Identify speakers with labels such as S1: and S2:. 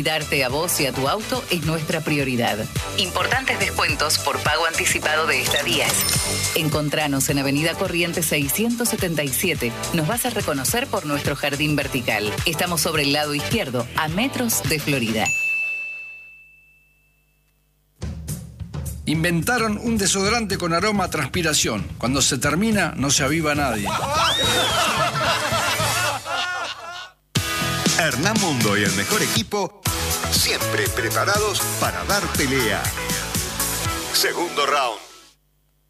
S1: Cuidarte a vos y a tu auto es nuestra prioridad. Importantes descuentos por pago anticipado de estadías. Encontranos en Avenida Corrientes 677. Nos vas a reconocer por nuestro jardín vertical. Estamos sobre el lado izquierdo, a metros de Florida.
S2: Inventaron un desodorante con aroma a transpiración. Cuando se termina, no se aviva nadie.
S3: Hernán Mundo y el mejor equipo, siempre preparados para dar pelea. Segundo round.